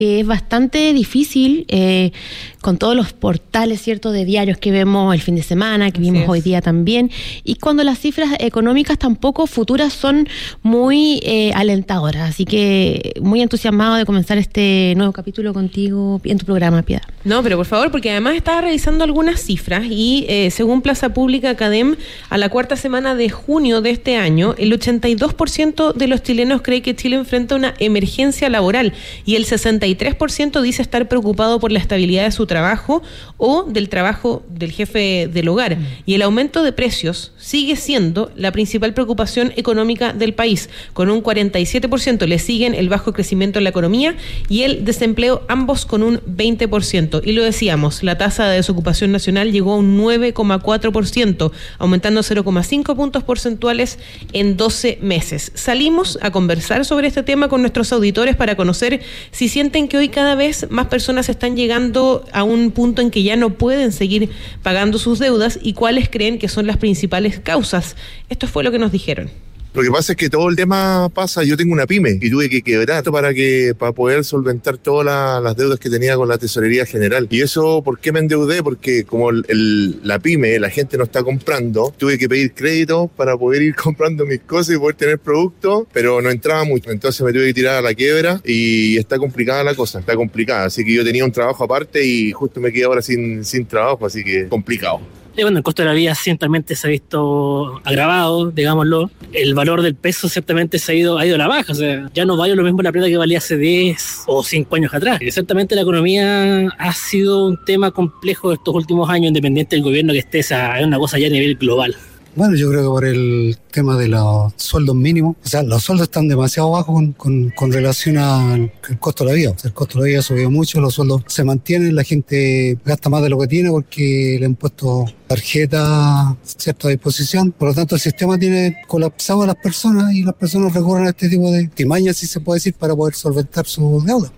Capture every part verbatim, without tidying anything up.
Es bastante difícil eh, con todos los portales, ¿cierto?, de diarios que vemos el fin de semana, que Así vimos es. hoy día también, y cuando las cifras económicas tampoco futuras son muy eh, alentadoras. Así que muy entusiasmado de comenzar este nuevo capítulo contigo en tu programa, Piedad. No, pero por favor, porque además estaba revisando algunas cifras y eh, según Plaza Pública Academ, a la cuarta semana de junio de este año, el ochenta y dos por ciento de los chilenos cree que Chile enfrenta una emergencia laboral y el sesenta y tres por ciento dice estar preocupado por la estabilidad de su trabajo o del trabajo del jefe del hogar. Mm. Y el aumento de precios sigue siendo la principal preocupación económica del país. Con un cuarenta y siete por ciento le siguen el bajo crecimiento en la economía y el desempleo, ambos con un veinte por ciento. Y lo decíamos, la tasa de desocupación nacional llegó a un nueve coma cuatro por ciento, aumentando cero coma cinco puntos porcentuales en doce meses. Salimos a conversar sobre este tema con nuestros auditores para conocer si sienten que hoy cada vez más personas están llegando a un punto en que ya no pueden seguir pagando sus deudas y cuáles creen que son las principales causas. Esto fue lo que nos dijeron. Lo que pasa es que todo el tema pasa, yo tengo una pyme y tuve que quebrar para que para poder solventar todas la, las deudas que tenía con la Tesorería General. Y eso, ¿por qué me endeudé? Porque como el, el, la pyme, la gente no está comprando, tuve que pedir crédito para poder ir comprando mis cosas y poder tener productos, pero no entraba mucho. Entonces me tuve que tirar a la quiebra y está complicada la cosa, está complicada. Así que yo tenía un trabajo aparte y justo me quedé ahora sin, sin trabajo, así que complicado. Y bueno, el costo de la vida ciertamente se ha visto agravado, digámoslo. El valor del peso ciertamente se ha ido, ha ido a la baja. O sea, ya no vale lo mismo la plata que valía hace diez o cinco años atrás. Y ciertamente la economía ha sido un tema complejo estos últimos años, independiente del gobierno que esté. Esa es una cosa ya a nivel global. Bueno, yo creo que por el tema de los sueldos mínimos, o sea, los sueldos están demasiado bajos con, con, con relación al costo de la vida. O sea, el costo de la vida ha subido mucho, los sueldos se mantienen, la gente gasta más de lo que tiene porque le han puesto tarjeta a cierta disposición. Por lo tanto, el sistema tiene colapsado a las personas y las personas recurren a este tipo de timañas, si se puede decir, para poder solventar sus deudas.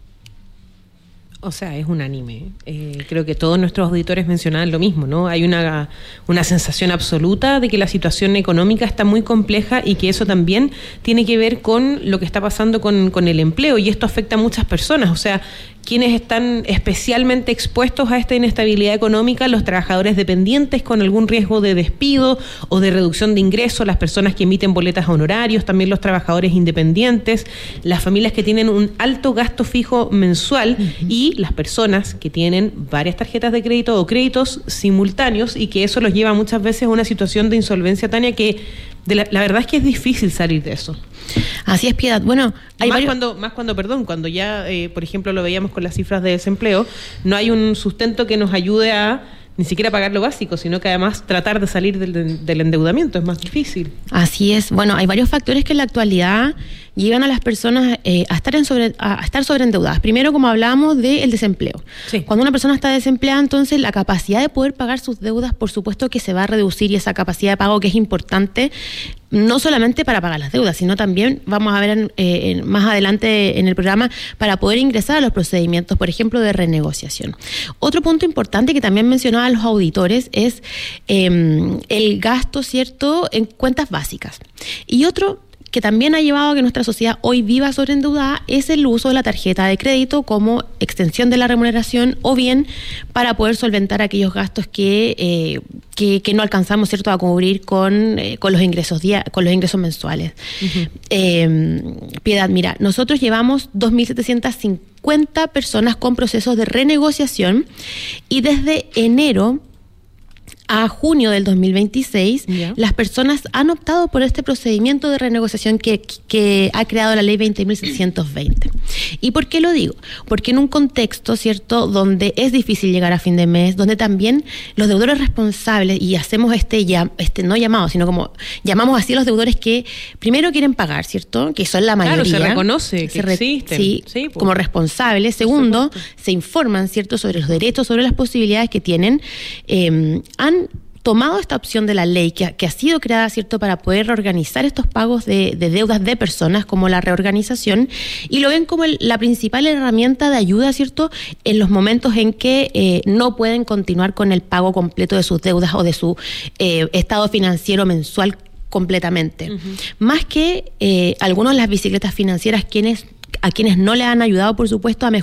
O sea, es unánime. Eh, creo que todos nuestros auditores mencionaban lo mismo, ¿no? Hay una, una sensación absoluta de que la situación económica está muy compleja y que eso también tiene que ver con lo que está pasando con, con el empleo, y esto afecta a muchas personas. O sea, quienes están especialmente expuestos a esta inestabilidad económica, los trabajadores dependientes con algún riesgo de despido o de reducción de ingresos, las personas que emiten boletas a honorarios, también los trabajadores independientes, las familias que tienen un alto gasto fijo mensual uh-huh. y las personas que tienen varias tarjetas de crédito o créditos simultáneos, y que eso los lleva muchas veces a una situación de insolvencia, Tania, que de la, la verdad es que es difícil salir de eso. Así es, Piedad. Bueno, hay más varios... cuando, más cuando, perdón, cuando ya, eh, por ejemplo, lo veíamos con las cifras de desempleo, no hay un sustento que nos ayude a ni siquiera pagar lo básico, sino que además tratar de salir del, del endeudamiento es más difícil. Así es. Bueno, hay varios factores que en la actualidad llevan a las personas eh, a estar en sobre, a estar sobreendeudadas. Primero, como hablábamos, del desempleo. Sí. Cuando una persona está desempleada, entonces la capacidad de poder pagar sus deudas, por supuesto que se va a reducir, y esa capacidad de pago que es importante, no solamente para pagar las deudas, sino también, vamos a ver en, eh, en, más adelante en el programa, para poder ingresar a los procedimientos, por ejemplo, de renegociación. Otro punto importante que también mencionaban los auditores es eh, el gasto, ¿cierto?, en cuentas básicas. Y otro que también ha llevado a que nuestra sociedad hoy viva sobreendeudada es el uso de la tarjeta de crédito como extensión de la remuneración, o bien para poder solventar aquellos gastos que eh, que, que no alcanzamos, ¿cierto?, a cubrir con, eh, con los ingresos dia- con los ingresos mensuales. Uh-huh. Eh, Piedad, mira, nosotros llevamos dos mil setecientas cincuenta personas con procesos de renegociación, y desde enero a junio del dos mil veintiséis, yeah. las personas han optado por este procedimiento de renegociación que, que ha creado la ley veinte mil setecientos veinte. ¿Y por qué lo digo? Porque en un contexto, ¿cierto?, donde es difícil llegar a fin de mes, donde también los deudores responsables, y hacemos este, ya, este no llamado, sino como llamamos así a los deudores que primero quieren pagar, ¿cierto?, que son la mayoría. Claro, se reconoce que se re- existen. Sí, sí, pues, como responsables. Segundo, se informan, ¿cierto?, sobre los derechos, sobre las posibilidades que tienen. Eh, han tomado esta opción de la ley que ha, que ha sido creada, ¿cierto?, para poder reorganizar estos pagos de, de deudas de personas, como la reorganización, y lo ven como el, la principal herramienta de ayuda, ¿cierto?, en los momentos en que eh, no pueden continuar con el pago completo de sus deudas o de su eh, estado financiero mensual completamente. Uh-huh. Más que eh, algunos de las bicicletas financieras, quienes a quienes no le han ayudado, por supuesto, a mejorar